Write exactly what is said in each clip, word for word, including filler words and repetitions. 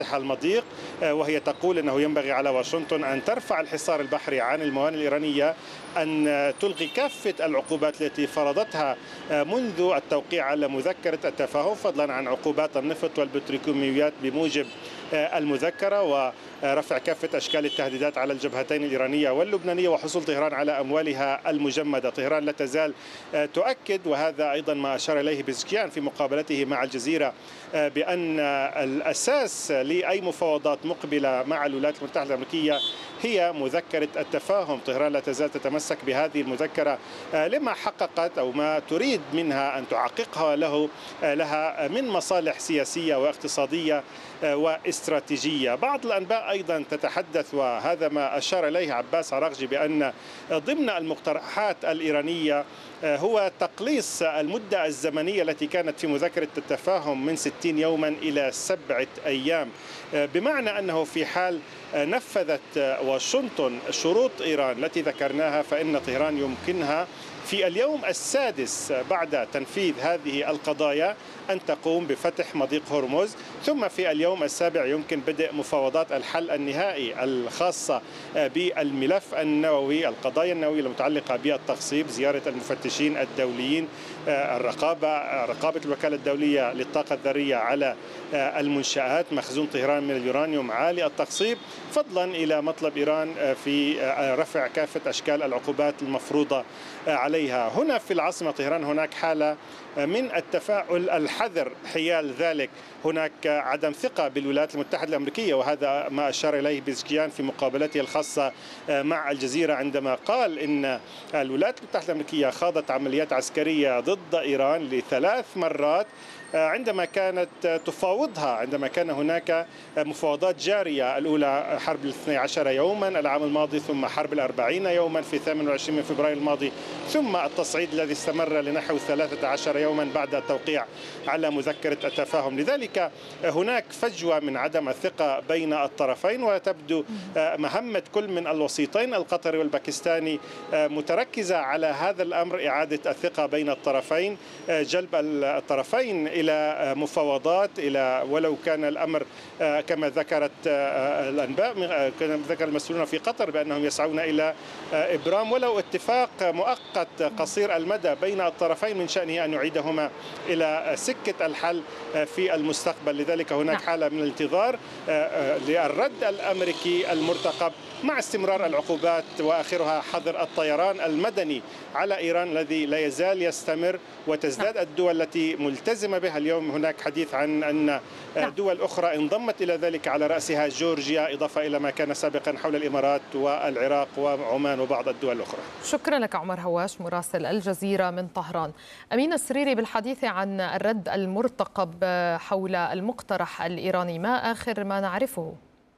المضيق، وهي تقول أنه ينبغي على واشنطن أن ترفع الحصار البحري عن الموانئ الإيرانية، أن تلغي كافة العقوبات التي فرضتها منذ التوقيع على مذكرة التفاهم، فضلا عن عقوبات النفط والبتروكيماويات بموجب المذكرة، ورفع كافة أشكال التهديدات على الجبهتين الإيرانية واللبنانية، وحصول طهران على أموالها المجمدة. طهران لا تزال تؤكد، وهذا أيضا ما أشار إليه بزكيان في مقابلته مع الجزيرة، بأن الأساس لأي مفاوضات مقبلة مع الولايات المتحدة الأمريكية هي مذكرة التفاهم. طهران لا تزال تتمسك بهذه المذكرة لما حققت أو ما تريد منها أن تحققها له لها من مصالح سياسية واقتصادية واستراتيجية. بعض الأنباء أيضا تتحدث، وهذا ما أشار إليه عباس عراقجي، بأن ضمن المقترحات الإيرانية هو تقليص المدة الزمنية التي كانت في مذكرة التفاهم من ستين يوما إلى سبعة أيام، بمعنى أنه في حال نفذت واشنطن شروط إيران التي ذكرناها، فإن طهران يمكنها في اليوم السادس بعد تنفيذ هذه القضايا أن تقوم بفتح مضيق هرمز، ثم في اليوم السابع يمكن بدء مفاوضات الحل النهائي الخاصة بالملف النووي، القضايا النووية المتعلقة بالتخصيب، زيارة المفتشين الدوليين، الرقابة رقابة الوكالة الدولية للطاقة الذرية على المنشآت، مخزون طهران من اليورانيوم عالي التخصيب، فضلا إلى مطلب إيران في رفع كافة أشكال العقوبات المفروضة عليها. هنا في العاصمة طهران هناك حالة من التفاؤل الحذر، حيال ذلك هناك عدم ثقة بالولايات المتحدة الأمريكية، وهذا ما أشار إليه بزكيان في مقابلته الخاصة مع الجزيرة عندما قال إن الولايات المتحدة الأمريكية خاضت عمليات عسكرية ضد إيران لثلاث مرات عندما كانت تفاوضها، عندما كان هناك مفاوضات جارية، الأولى حرب الاثني عشر يوما العام الماضي، ثم حرب الأربعين يوما في ثامن وعشرين من فبراير الماضي، ثم التصعيد الذي استمر لنحو ثلاثة عشر يوما بعد التوقيع على مذكرة التفاهم. لذلك هناك فجوة من عدم الثقة بين الطرفين، وتبدو مهمة كل من الوسيطين القطري والباكستاني متركزة على هذا الأمر، إعادة الثقة بين الطرفين، جلب الطرفين إلى مفاوضات، إلى ولو كان الأمر كما ذكرت الأنباء، كما ذكر المسؤولون في قطر بأنهم يسعون إلى إبرام ولو اتفاق مؤقت قصير المدى بين الطرفين من شأنه أن يعيدهما إلى سكة الحل في المستقبل. لذلك هناك حالة من الانتظار للرد الأمريكي المرتقب مع استمرار العقوبات، وآخرها حظر الطيران المدني على إيران الذي لا يزال يستمر، وتزداد الدول التي ملتزمة بها. اليوم هناك حديث عن أن دول أخرى انضمت إلى ذلك، على رأسها جورجيا، إضافة إلى ما كان سابقا حول الإمارات والعراق وعمان وبعض الدول الأخرى. شكرا لك عمر هواش مراسل الجزيرة من طهران. أمين السريري، بالحديث عن الرد المرتقب حول المقترح الإيراني، ما آخر ما نعرفه؟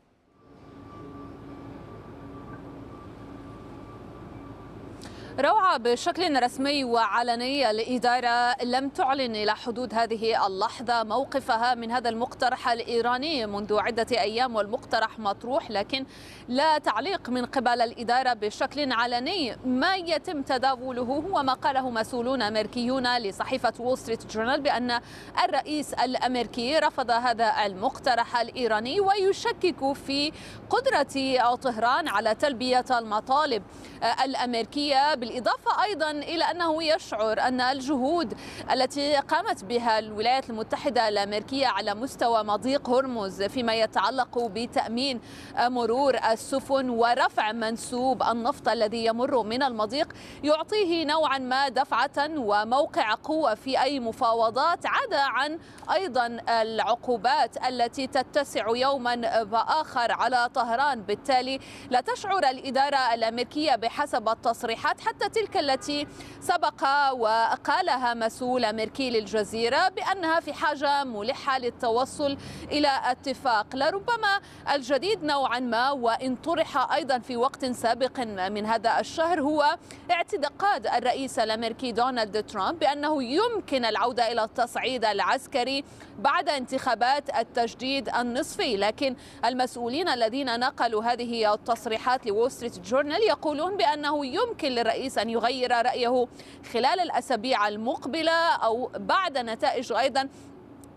روعة، بشكل رسمي وعلني الإدارة لم تعلن إلى حدود هذه اللحظة موقفها من هذا المقترح الإيراني منذ عدة أيام، والمقترح مطروح، لكن لا تعليق من قبل الإدارة بشكل علني. ما يتم تداوله هو ما قاله مسؤولون أمريكيون لصحيفة وول ستريت جورنال بأن الرئيس الأمريكي رفض هذا المقترح الإيراني، ويشكك في قدرة طهران على تلبية المطالب الأمريكية، بالإضافة أيضا إلى أنه يشعر أن الجهود التي قامت بها الولايات المتحدة الأمريكية على مستوى مضيق هرمز فيما يتعلق بتأمين مرور السفن ورفع منسوب النفط الذي يمر من المضيق يعطيه نوعا ما دفعة وموقع قوة في أي مفاوضات، عدا عن أيضا العقوبات التي تتسع يوما بآخر على طهران. بالتالي لا تشعر الإدارة الأمريكية بحسب التصريحات، حتى تلك التي سبق وقالها مسؤول أمريكي للجزيرة بأنها في حاجة ملحة للتوصل إلى اتفاق، لربما الجديد نوعا ما وإن طرح أيضا في وقت سابق من هذا الشهر هو اعتقاد الرئيس الأمريكي دونالد ترامب بأنه يمكن العودة إلى التصعيد العسكري بعد انتخابات التجديد النصفي. لكن المسؤولين الذين نقلوا هذه التصريحات لول ستريت جورنال يقولون بأنه يمكن للرئيس أن يغير رأيه خلال الأسابيع المقبلة أو بعد نتائج أيضا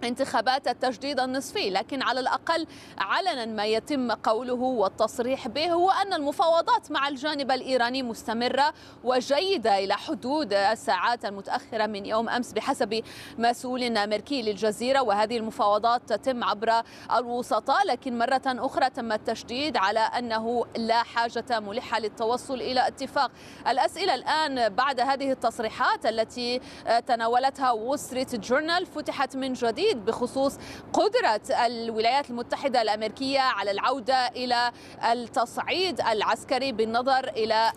انتخابات التجديد النصفي، لكن على الأقل علنا ما يتم قوله والتصريح به هو أن المفاوضات مع الجانب الإيراني مستمرة وجيدة إلى حدود الساعات المتأخرة من يوم أمس بحسب مسؤول أمريكي للجزيرة، وهذه المفاوضات تتم عبر الوسطاء، لكن مرة أخرى تم التشديد على أنه لا حاجة ملحة للتوصل إلى اتفاق. الأسئلة الآن بعد هذه التصريحات التي تناولتها وول ستريت جورنال فتحت من جديد بخصوص قدرة الولايات المتحدة الأمريكية على العودة إلى التصعيد العسكري بالنظر إلى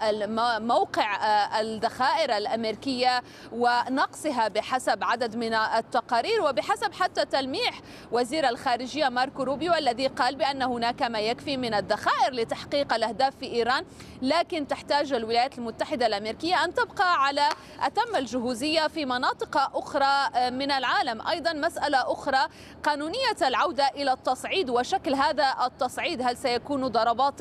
موقع الذخائر الأمريكية ونقصها بحسب عدد من التقارير، وبحسب حتى تلميح وزير الخارجية ماركو روبيو الذي قال بأن هناك ما يكفي من الذخائر لتحقيق الأهداف في إيران، لكن تحتاج الولايات المتحدة الأمريكية أن تبقى على أتم الجهوزية في مناطق أخرى من العالم. أيضا مسألة أخرى قانونية العودة إلى التصعيد وشكل هذا التصعيد، هل سيكون ضربات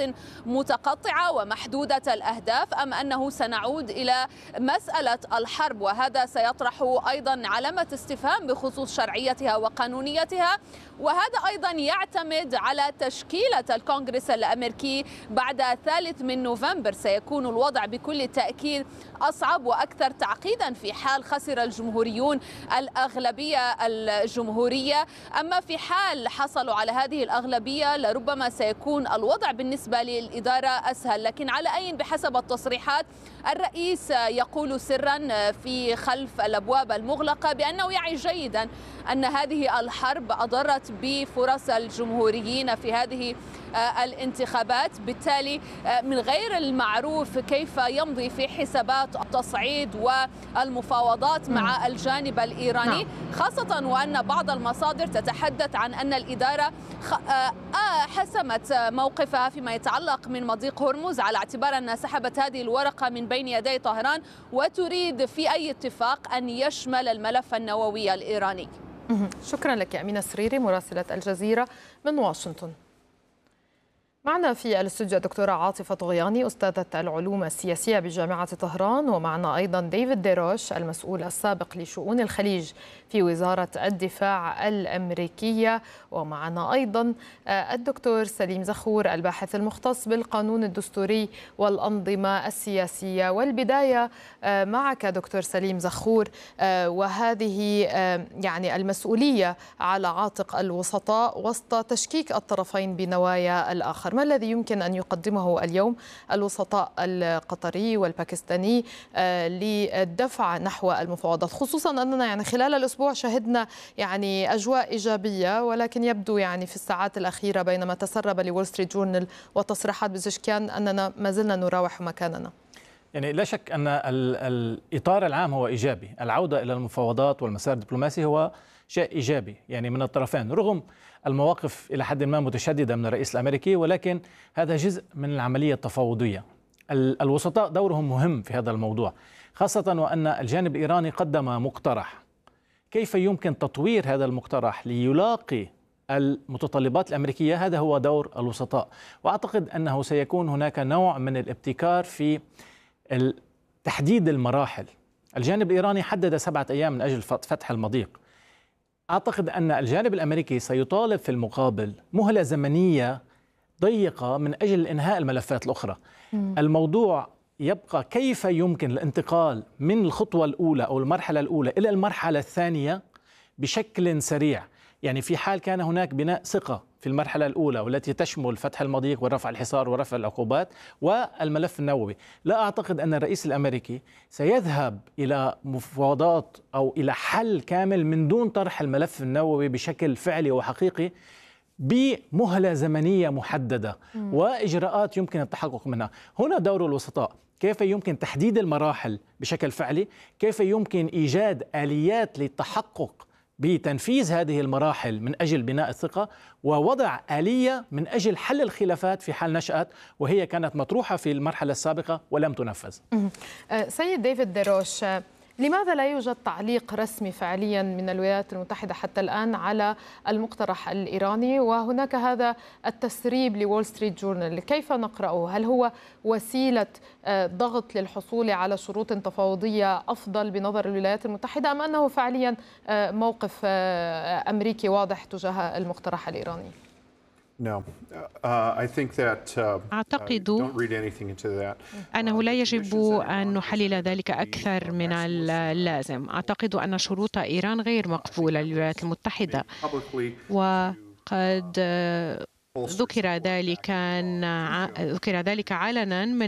متقطعة ومحدودة الأهداف أم أنه سنعود إلى مسألة الحرب، وهذا سيطرح أيضا علامة استفهام بخصوص شرعيتها وقانونيتها، وهذا أيضا يعتمد على تشكيلة الكونغرس الأمريكي بعد الثالث من نوفمبر. سيكون الوضع بكل تأكيد أصعب وأكثر تعقيدا في حال خسر الجمهوريون الأغلبية الجمهورية، أما في حال حصلوا على هذه الأغلبية لربما سيكون الوضع بالنسبة للإدارة أسهل. لكن على أي بحسب التصريحات الرئيس يقول سرا في خلف الأبواب المغلقة بأنه يعي جيدا أن هذه الحرب أضرت بفرص الجمهوريين في هذه الانتخابات، بالتالي من غير المعروف كيف يمضي في حسابات التصعيد والمفاوضات مع الجانب الإيراني، خاصة وأن بعض المصادر تتحدث عن أن الإدارة حسمت موقفها فيما يتعلق من مضيق هرمز على اعتبار أنها سحبت هذه الورقة من بين يدي طهران وتريد في أي اتفاق أن يشمل الملف النووي الإيراني. شكرا لك أمينة سريري مراسلة الجزيرة من واشنطن. معنا في الاستوديو الدكتورة عاطفة طغياني أستاذة العلوم السياسية بجامعة طهران، ومعنا أيضا ديفيد ديروش المسؤول السابق لشؤون الخليج في وزارة الدفاع الأمريكية، ومعنا أيضا الدكتور سليم زخور الباحث المختص بالقانون الدستوري والأنظمة السياسية. والبداية معك دكتور سليم زخور، وهذه يعني المسؤولية على عاتق الوسطاء وسط تشكيك الطرفين بنوايا الآخر. ما الذي يمكن أن يقدمه اليوم الوسطاء القطري والباكستاني للدفع نحو المفاوضات، خصوصا أننا يعني خلال الأسبوع شهدنا يعني أجواء إيجابية، ولكن يبدو يعني في الساعات الأخيرة بينما تسرب لول ستريت جورنال وتصريحات بزشكيان أننا ما زلنا نراوح مكاننا؟ يعني لا شك أن الإطار العام هو إيجابي، العودة إلى المفاوضات والمسار الدبلوماسي هو شيء إيجابي يعني من الطرفين، رغم المواقف إلى حد ما متشددة من الرئيس الأمريكي، ولكن هذا جزء من العملية التفاوضية. الوسطاء دورهم مهم في هذا الموضوع، خاصة وأن الجانب الإيراني قدم مقترح. كيف يمكن تطوير هذا المقترح ليلاقي المتطلبات الأمريكية؟ هذا هو دور الوسطاء، وأعتقد أنه سيكون هناك نوع من الابتكار في تحديد المراحل. الجانب الإيراني حدد سبعة أيام من أجل فتح المضيق. أعتقد أن الجانب الأمريكي سيطالب في المقابل مهلة زمنية ضيقة من أجل إنهاء الملفات الأخرى. م. الموضوع يبقى كيف يمكن الانتقال من الخطوة الأولى أو المرحلة الأولى إلى المرحلة الثانية بشكل سريع. يعني في حال كان هناك بناء ثقة في المرحلة الأولى والتي تشمل فتح المضيق ورفع الحصار ورفع العقوبات والملف النووي، لا أعتقد أن الرئيس الأمريكي سيذهب إلى مفاوضات أو إلى حل كامل من دون طرح الملف النووي بشكل فعلي وحقيقي بمهلة زمنية محددة م. وإجراءات يمكن التحقق منها. هنا دور الوسطاء، كيف يمكن تحديد المراحل بشكل فعلي، كيف يمكن إيجاد آليات للتحقق بتنفيذ هذه المراحل من أجل بناء الثقة، ووضع آلية من أجل حل الخلافات في حال نشأت، وهي كانت مطروحة في المرحلة السابقة ولم تنفذ. سيد ديفيد ديروش، لماذا لا يوجد تعليق رسمي فعليا من الولايات المتحدة حتى الآن على المقترح الإيراني، وهناك هذا التسريب لول ستريت جورنال، كيف نقرأه؟ هل هو وسيلة ضغط للحصول على شروط تفاوضية أفضل بنظر الولايات المتحدة، أم أنه فعليا موقف أمريكي واضح تجاه المقترح الإيراني؟ أعتقد أنه لا يجب أن نحلل ذلك أكثر من اللازم. أعتقد أن شروط إيران غير مقبولة للولايات المتحدة، وقد ذكر ذلك ذكر ذلك علنا من